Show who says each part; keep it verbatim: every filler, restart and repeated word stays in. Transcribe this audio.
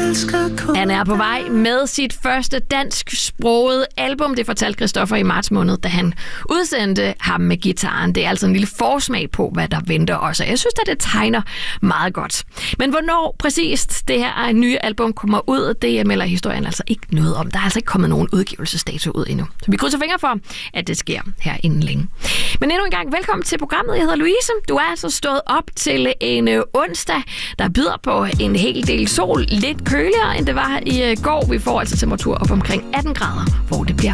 Speaker 1: Han er på vej med sit første dansksprogede album. Det fortalte Christoffer i marts måned, da han udsendte ham med gitaren. Det er altså en lille forsmag på, hvad der venter os. Jeg synes, at det tegner meget godt. Men hvornår præcist det her nye album kommer ud, det melder historien altså ikke noget om. Der er altså ikke kommet nogen udgivelsesdato ud endnu. Så vi krydser fingre for, at det sker her inden længe. Men endnu en gang, velkommen til programmet. Jeg hedder Louise. Du er altså stået op til en onsdag, der byder på en hel del sol. Lidt køligere, end det var i går. Vi får altså temperatur op omkring atten grader, hvor det bliver